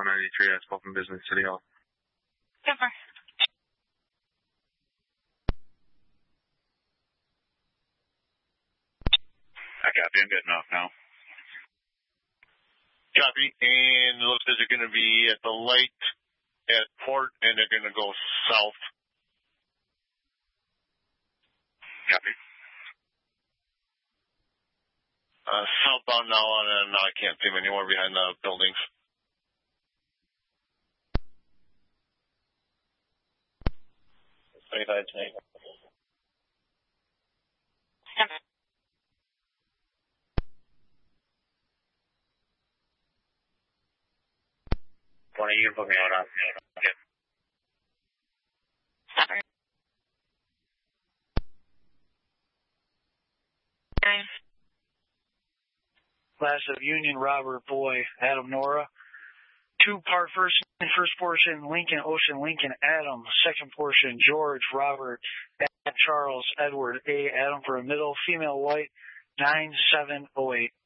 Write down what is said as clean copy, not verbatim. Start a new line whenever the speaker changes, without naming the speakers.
193. That's Fulton Business City Hall.
Super.
I copy. I'm getting off now.
Copy. And it looks like they're going to be at the light at Port, and they're going to go south.
Copy.
Southbound now, and I can't see them anymore behind the buildings.
You can put me out on. Yeah.
Class of Union Robert Boy, Adam Nora. 2-part first portion, Lincoln Ocean Lincoln Adam. Second portion, George Robert Charles Edward A. Adam for a middle, female white, 9708.